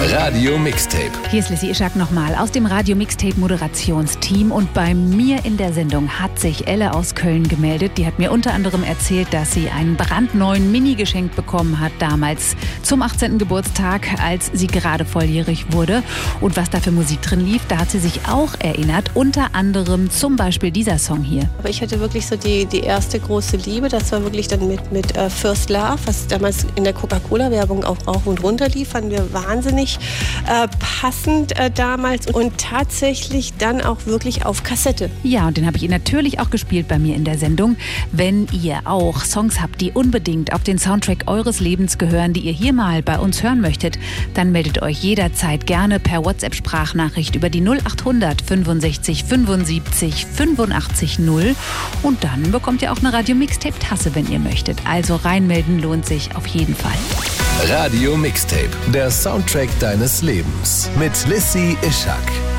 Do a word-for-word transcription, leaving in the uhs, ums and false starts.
Radio Mixtape. Hier ist Lissy Ischak nochmal aus dem Radio Mixtape Moderationsteam und bei mir in der Sendung hat sich Elle aus Köln gemeldet. Die hat mir unter anderem erzählt, dass sie einen brandneuen Mini geschenkt bekommen hat damals zum achtzehnten Geburtstag, als sie gerade volljährig wurde. Und was da für Musik drin lief, da hat sie sich auch erinnert. Unter anderem zum Beispiel dieser Song hier. Aber ich hatte wirklich so die, die erste große Liebe. Das war wirklich dann mit, mit uh, First Love, was damals in der Coca-Cola-Werbung auch rauf und runter lief. Fanden wir wahnsinnig äh, passend äh, damals und tatsächlich dann auch wirklich auf Kassette. Ja, und den habe ich natürlich auch gespielt bei mir in der Sendung. Wenn ihr auch Songs habt, die unbedingt auf den Soundtrack eures Lebens gehören, die ihr hier mal bei uns hören möchtet, dann meldet euch jederzeit gerne per WhatsApp-Sprachnachricht über die null achthundert fünfundsechzig fünfundsiebzig fünfundachtzig null und dann bekommt ihr auch eine Radio-Mixtape-Tasse, wenn ihr möchtet. Also reinmelden lohnt sich auf jeden Fall. Radio Mixtape, der Soundtrack deines Lebens mit Lissy Ischak.